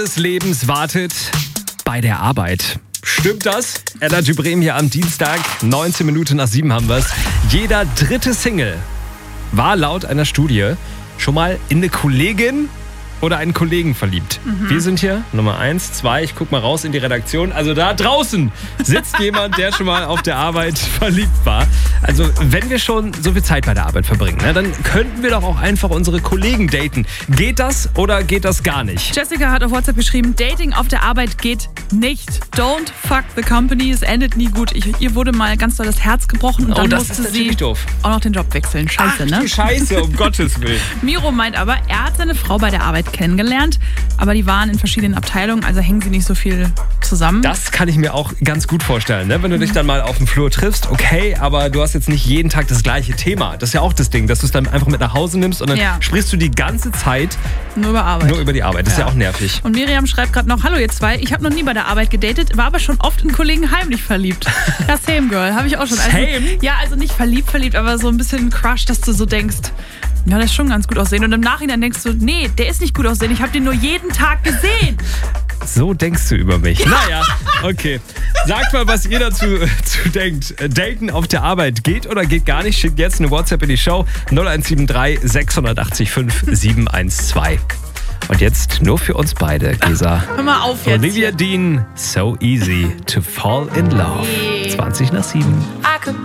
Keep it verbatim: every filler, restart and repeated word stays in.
des Lebens wartet bei der Arbeit. Stimmt das? Energy Bremen hier am Dienstag, neunzehn Minuten nach sieben haben wir's. Jeder dritte Single war laut einer Studie schon mal in eine Kollegin oder einen Kollegen verliebt. Mhm. Wir sind hier, Nummer eins, zwei, ich guck mal raus in die Redaktion. Also da draußen sitzt jemand, der schon mal auf der Arbeit verliebt war. Also wenn wir schon so viel Zeit bei der Arbeit verbringen, ne, dann könnten wir doch auch einfach unsere Kollegen daten. Geht das oder geht das gar nicht? Jessica hat auf WhatsApp geschrieben, Dating auf der Arbeit geht nicht. Don't fuck the company, es endet nie gut. Ich, ihr wurde mal ganz doll das Herz gebrochen und oh, dann das musste ist sie doof. auch noch den Job wechseln. Scheiße, Ach, ne? die Scheiße, um Gottes Willen. Miro meint aber, er hat seine Frau bei der Arbeit kennengelernt, aber die waren in verschiedenen Abteilungen, also hängen sie nicht so viel zusammen. Das kann ich mir auch ganz gut vorstellen, ne? Wenn du dich dann mal auf dem Flur triffst, okay, aber du hast jetzt nicht jeden Tag das gleiche Thema. Das ist ja auch das Ding, dass du es dann einfach mit nach Hause nimmst und dann Ja. sprichst du die ganze Zeit Nur über Arbeit. nur über die Arbeit. Das ist ja auch nervig. Und Miriam schreibt gerade noch, hallo ihr zwei, ich habe noch nie bei der Arbeit gedatet, war aber schon oft in Kollegen heimlich verliebt. Ja, same girl, habe ich auch schon. Also, Same? ja, also nicht verliebt, verliebt, aber so ein bisschen Crush, dass du so denkst, ja, der ist schon ganz gut aussehen. Und im Nachhinein denkst du, nee, der ist nicht gut aussehen, ich habe den nur jeden Tag gesehen. So denkst du über mich. Naja, okay. Sagt mal, was ihr dazu zu denkt. Daten auf der Arbeit geht oder geht gar nicht? Schickt jetzt eine WhatsApp in die Show null eins sieben drei sechs acht acht fünf sieben eins zwei. Und jetzt nur für uns beide, Gesa. Hör mal auf jetzt. Olivia Dean, So Easy to Fall in Love. zwanzig nach sieben.